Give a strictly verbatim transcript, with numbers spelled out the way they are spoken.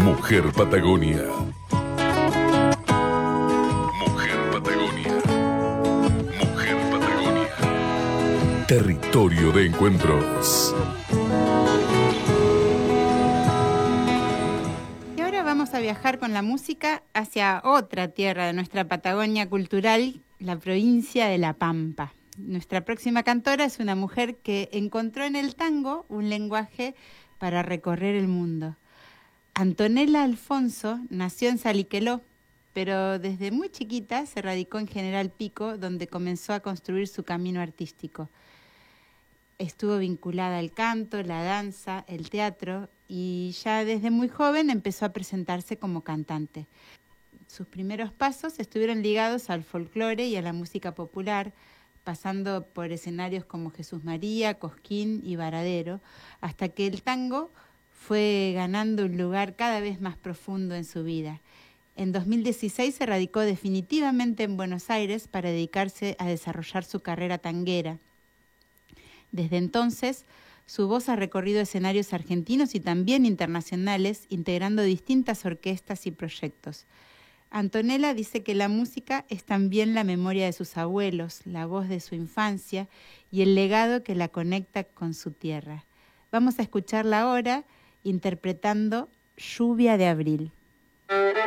Mujer Patagonia. Mujer Patagonia. Mujer Patagonia. Territorio de encuentros. Y ahora vamos a viajar con la música hacia otra tierra de nuestra Patagonia cultural, la provincia de La Pampa. Nuestra próxima cantora es una mujer que encontró en el tango un lenguaje para recorrer el mundo. Antonella Alfonso nació en Saliqueló, pero desde muy chiquita se radicó en General Pico, donde comenzó a construir su camino artístico. Estuvo vinculada al canto, la danza, el teatro y ya desde muy joven empezó a presentarse como cantante. Sus primeros pasos estuvieron ligados al folclore y a la música popular, pasando por escenarios como Jesús María, Cosquín y Varadero, hasta que el tango fue ganando un lugar cada vez más profundo en su vida. En dos mil dieciséis se radicó definitivamente en Buenos Aires para dedicarse a desarrollar su carrera tanguera. Desde entonces, su voz ha recorrido escenarios argentinos y también internacionales, integrando distintas orquestas y proyectos. Antonella dice que la música es también la memoria de sus abuelos, la voz de su infancia y el legado que la conecta con su tierra. Vamos a escucharla ahora interpretando Lluvia de Abril.